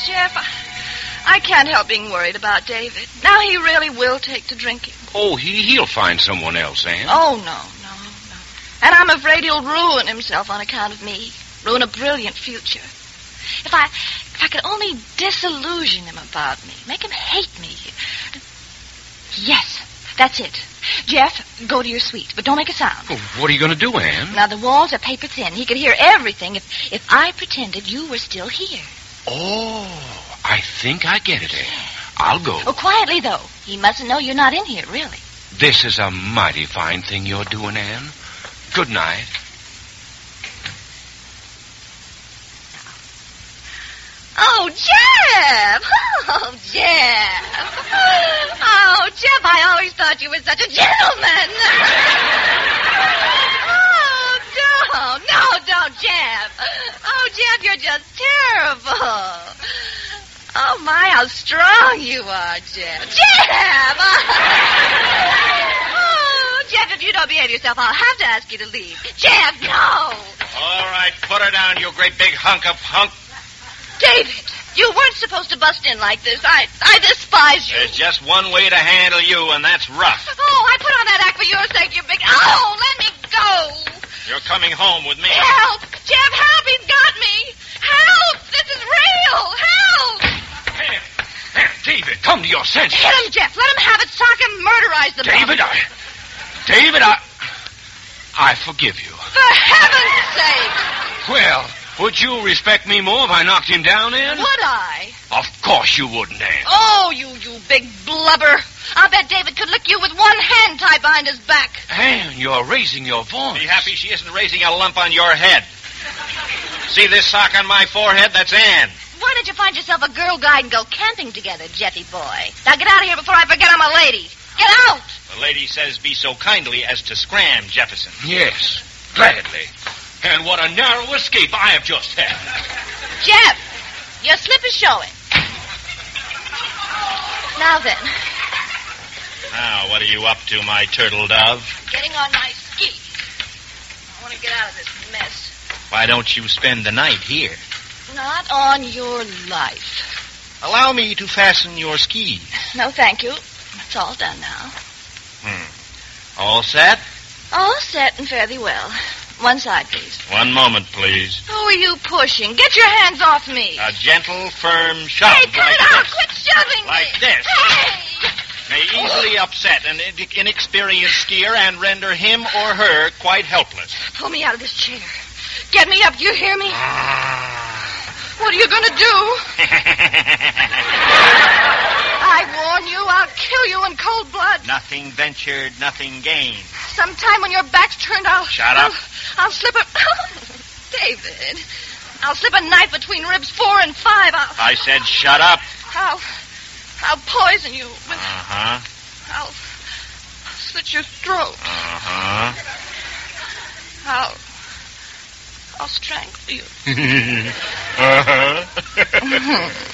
Jeff, I can't help being worried about David. Now he really will take to drinking. Oh, he'll find someone else, Anne. Oh, no. And I'm afraid he'll ruin himself on account of me. Ruin a brilliant future. If I could only disillusion him about me. Make him hate me. Yes, that's it. Jeff, go to your suite, but don't make a sound. Well, what are you going to do, Anne? Now, the walls are paper thin. He could hear everything if I pretended you were still here. Oh, I think I get it, Anne. I'll go. Oh, quietly, though. He mustn't know you're not in here, really. This is a mighty fine thing you're doing, Anne. Good night. Oh, Jeff! Oh, Jeff! Oh, Jeff, I always thought you were such a gentleman. Oh, don't, Jeff. Oh, Jeff, you're just terrible. Oh, my, how strong you are, Jeff. Jeff! Oh, Jeff, if you don't behave yourself, I'll have to ask you to leave. Jeff, no! All right, put her down, you great big hunk of punk. David, you weren't supposed to bust in like this. I despise you. There's just one way to handle you, and that's rough. Oh, I put on that act for your sake, you big... Oh, let me go. You're coming home with me. Help! Jeff, help! He's got me! Help! This is real! Help! Anne, David, come to your senses. Hit him, Jeff. Let him have it. Sock him, murderize the David, I forgive you. For heaven's sake! Well, would you respect me more if I knocked him down, Anne? Would I? Of course you wouldn't, Anne. Oh, you big blubber. I bet David could lick you with one hand tied behind his back. Anne, you're raising your voice. Be happy she isn't raising a lump on your head. See this sock on my forehead? That's Anne. Why don't you find yourself a girl guide and go camping together, Jeffy boy? Now get out of here before I forget I'm a lady. Get out! The lady says be so kindly as to scram, Jefferson. Yes, gladly. And what a narrow escape I have just had. Jeff, your slip is showing. Now then. Now, what are you up to, my turtle dove? Getting on my skis. I want to get out of this mess. Why don't you spend the night here? Not on your life. Allow me to fasten your skis. No, thank you. It's all done now. All set? All set and fairly well. One side, please. One moment, please. Who are you pushing? Get your hands off me. A gentle, firm shove. Hey, cut like it out. this. Quit shoving Like me. this. Hey! May easily upset an inexperienced skier and render him or her quite helpless. Pull me out of this chair. Get me up. Do you hear me? What are you going to do? I warn you, I'll kill you in cold blood. Nothing ventured, nothing gained. Sometime when your back's turned, Shut up. I'll slip a... David, I'll slip a knife between ribs 4 and 5. I said shut up. I'll poison you with... Uh-huh. I'll slit your throat. Uh-huh. I'll strangle you. Uh-huh.